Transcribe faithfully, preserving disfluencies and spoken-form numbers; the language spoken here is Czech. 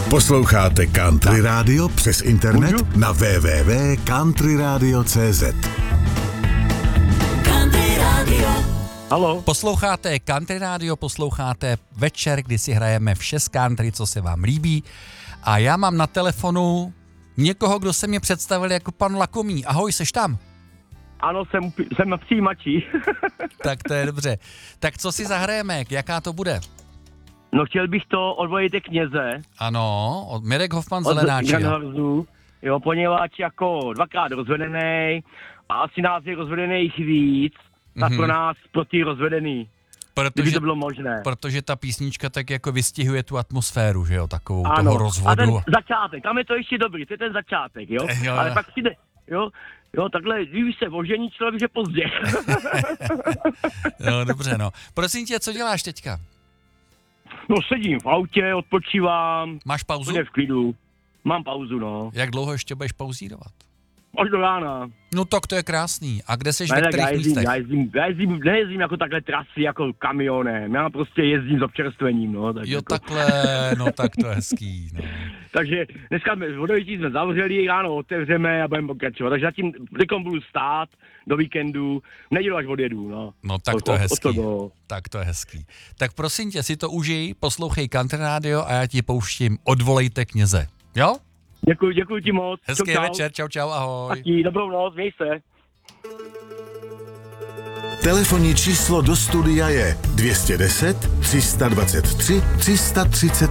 Posloucháte Country Radio přes internet Můžu? na w w w tečka country radio tečka c z. Country Radio. Halo? Posloucháte Country Radio, posloucháte večer, kdy si hrajeme vše z country, co se vám líbí. A já mám na telefonu někoho, kdo se mě představil jako pan Lakomý. Ahoj, seš tam? Ano, jsem, jsem na přijímači. Tak to je dobře. Tak co si zahrajeme, jaká to bude? No chtěl bych to od Vojty Kněze. Ano, od Mirek Hoffman Od Zelenáčia. Granhorzu. Jo, poněvadž jako dvakrát rozvedený a asi nás je rozvedených víc, tak Mhm. pro nás, pro ty rozvedený. Kdyby Protože, to bylo možné. protože ta písnička tak jako vystihuje tu atmosféru, že jo, takovou Ano, toho a ten rozvodu. začátek, tam je to ještě dobrý, to je ten začátek, jo? Eh, jo. Ale pak přijde, jo, jo, takhle, když se ožení člověk, že pozdě. No, dobře, no. Prosím tě, co děláš teďka? No sedím v autě, odpočívám, Máš pauzu? úplně v klidu. Mám pauzu, no. Jak dlouho ještě budeš pauzírovat? Až do rána. No tak to je krásný. A kde seš, Ne, ve tak já kterých jezdím, místech? já jezdím, já jezdím, nejezdím jako takhle trasy, jako kamionem, já prostě jezdím s občerstvením, no. Tak Jo, jako, takhle, no tak to je hezký, no. takže dneska jsme, vodovití jsme zavřeli, ráno otevřeme a budeme pokračovat, takže zatím teďkom budu stát do víkendu, v neděli až odjedu, no. No tak O- to je o- o hezký. to jde. Tak to je hezký. Tak prosím tě, si to užij, poslouchej Country Radio a já ti pouštím Odvolejte Kněze. Jo? Děkuji, děkuji ti moc. Hezký čau, čau. večer, čau, čau, ahoj. Taky, dobrou noc, měj se. Telefonní číslo do studia je dvě stě deset, tři sta dvacet tři, tři sta třicet